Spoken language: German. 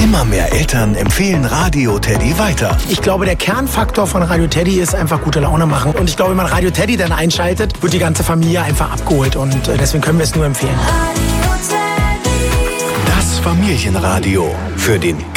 Immer mehr Eltern empfehlen Radio Teddy weiter. Ich glaube, der Kernfaktor von Radio Teddy ist einfach gute Laune machen. Und ich glaube, wenn man Radio Teddy dann einschaltet, wird die ganze Familie einfach abgeholt. Und deswegen können wir es nur empfehlen. Das Familienradio für den